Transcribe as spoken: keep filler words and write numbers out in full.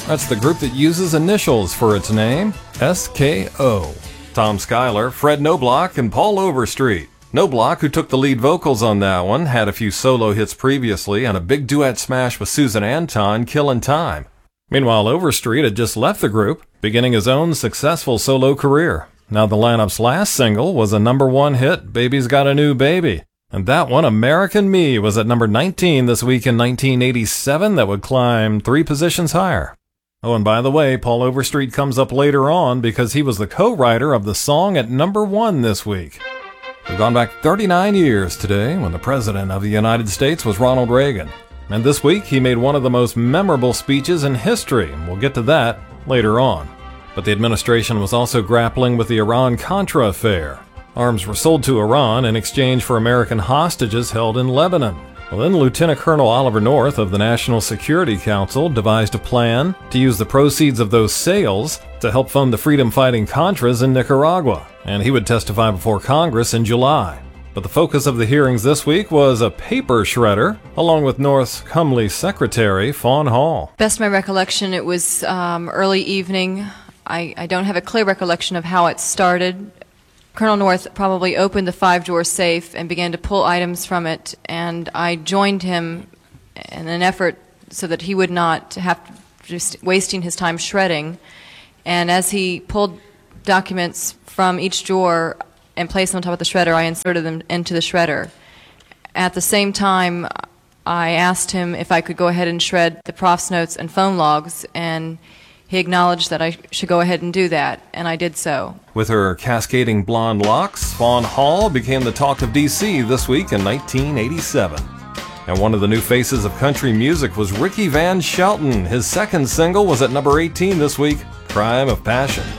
That's the group that uses initials for its name, S K O. Tom Schuyler, Fred Noblock, and Paul Overstreet. Noblock, who took the lead vocals on that one, had a few solo hits previously and a big duet smash with Susan Anton, Killin' Time. Meanwhile, Overstreet had just left the group, beginning his own successful solo career. Now the lineup's last single was a number one hit, Baby's Got a New Baby. And that one, American Me, was at number nineteen this week in nineteen eighty-seven. That would climb three positions higher. Oh, and by the way, Paul Overstreet comes up later on because he was the co-writer of the song at number one this week. We've gone back thirty-nine years today when the President of the United States was Ronald Reagan. And this week he made one of the most memorable speeches in history. We'll get to that later on. But the administration was also grappling with the Iran-Contra affair. Arms were sold to Iran in exchange for American hostages held in Lebanon. Well, then Lieutenant Colonel Oliver North of the National Security Council devised a plan to use the proceeds of those sales to help fund the freedom-fighting Contras in Nicaragua, and he would testify before Congress in July. But the focus of the hearings this week was a paper shredder, along with North's comely secretary, Fawn Hall. Best of my recollection, it was um, early evening. I, I don't have a clear recollection of how it started. Colonel North probably opened the five-drawer safe and began to pull items from it, and I joined him in an effort so that he would not have to just wasting his time shredding. And as he pulled documents from each drawer and placed them on top of the shredder, I inserted them into the shredder. At the same time, I asked him if I could go ahead and shred the prof's notes and phone logs, and he acknowledged that I should go ahead and do that, and I did so. With her cascading blonde locks, Fawn Hall became the talk of D C this week in nineteen eighty-seven. And one of the new faces of country music was Ricky Van Shelton. His second single was at number eighteen this week, Crime of Passion.